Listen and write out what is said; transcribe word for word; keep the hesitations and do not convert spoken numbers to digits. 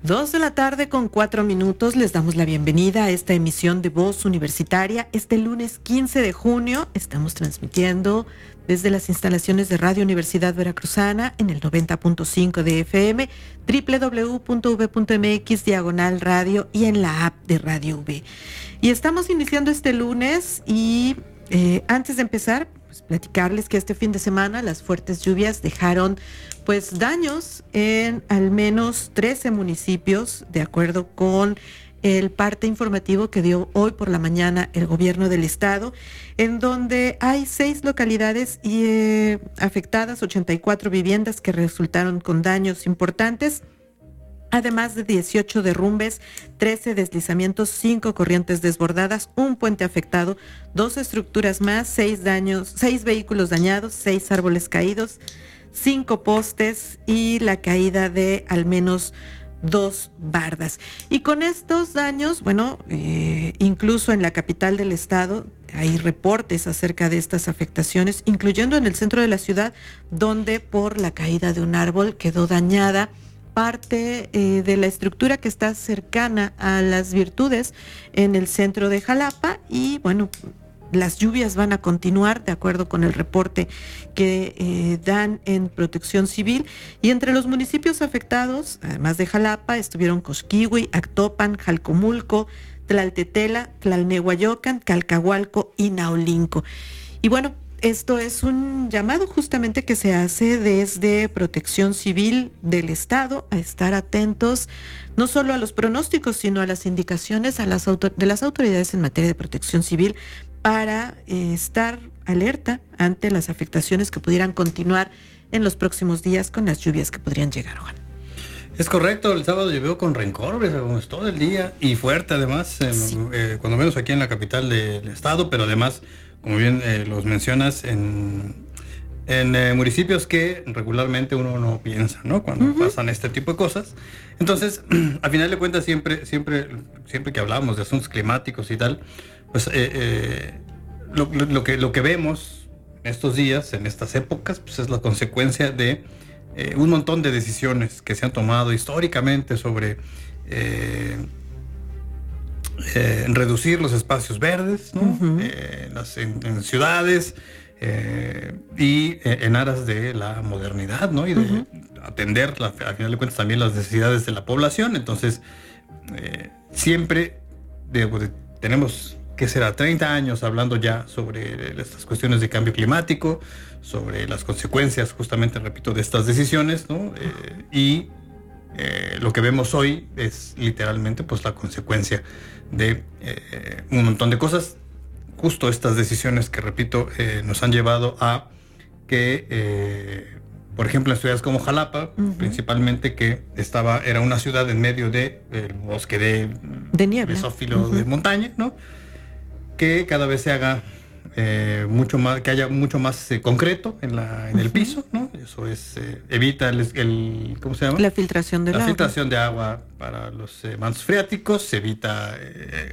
Dos de la tarde con cuatro minutos, les damos la bienvenida a esta emisión de Voz Universitaria. Este lunes quince de junio estamos transmitiendo desde las instalaciones de Radio Universidad Veracruzana en el noventa punto cinco de F M, doble u doble u doble u punto u v punto m x diagonal radio y en la app de Radio V. Y estamos iniciando este lunes y eh, antes de empezar, pues platicarles que este fin de semana las fuertes lluvias dejaron pues daños en al menos trece municipios, de acuerdo con el parte informativo que dio hoy por la mañana el gobierno del estado, en donde hay seis localidades y, eh, afectadas, ochenta y cuatro viviendas que resultaron con daños importantes, además de dieciocho derrumbes, trece deslizamientos, cinco corrientes desbordadas, un puente afectado, dos estructuras más, seis daños, seis vehículos dañados, seis árboles caídos, cinco postes y la caída de al menos dos bardas. Y con estos daños, bueno, eh, incluso en la capital del estado hay reportes acerca de estas afectaciones, incluyendo en el centro de la ciudad, donde por la caída de un árbol quedó dañada parte eh, de la estructura que está cercana a las Virtudes en el centro de Jalapa. Y bueno, las lluvias van a continuar de acuerdo con el reporte que eh, dan en Protección Civil, y entre los municipios afectados, además de Jalapa, estuvieron Cosquihui, Actopan, Jalcomulco, Tlaltetela, Tlalnehuayocan, Calcahualco y Naolinco. Y bueno, esto es un llamado justamente que se hace desde Protección Civil del Estado a estar atentos no solo a los pronósticos, sino a las indicaciones a las autor- de las autoridades en materia de protección civil para eh, estar alerta ante las afectaciones que pudieran continuar en los próximos días con las lluvias que podrían llegar, Juan. Es correcto, el sábado llovió con rencor, pues, todo el día y fuerte además, eh, sí. eh, cuando menos aquí en la capital del estado, pero además, como bien eh, los mencionas, en, en eh, municipios que regularmente uno no piensa, ¿no? Cuando uh-huh. pasan este tipo de cosas. Entonces, a final de cuentas, siempre, siempre, siempre que hablamos de asuntos climáticos y tal, pues eh, eh, lo, lo, lo, que, lo que vemos en estos días, en estas épocas, pues es la consecuencia de eh, un montón de decisiones que se han tomado históricamente sobre eh, eh, reducir los espacios verdes, ¿no? uh-huh. eh, las, en, en ciudades eh, y eh, en aras de la modernidad, ¿no? Y de uh-huh. atender, la, al final de cuentas, también las necesidades de la población. Entonces, eh, siempre de, de, tenemos... que será treinta años hablando ya sobre estas cuestiones de cambio climático, sobre las consecuencias, justamente, repito, de estas decisiones, ¿no? Eh, y eh, lo que vemos hoy es literalmente pues la consecuencia de eh, un montón de cosas, justo estas decisiones que, repito, eh, nos han llevado a que, eh, por ejemplo, en ciudades como Jalapa, uh-huh. principalmente, que estaba, era una ciudad en medio de el bosque de, de niebla, mesófilo uh-huh. de montaña, ¿no? Que cada vez se haga eh, mucho más, que haya mucho más eh, concreto en la en uh-huh. el piso, ¿no? Eso es eh, evita el, el ¿cómo se llama? La filtración de la agua. filtración de agua para los eh, mantos freáticos, se evita eh,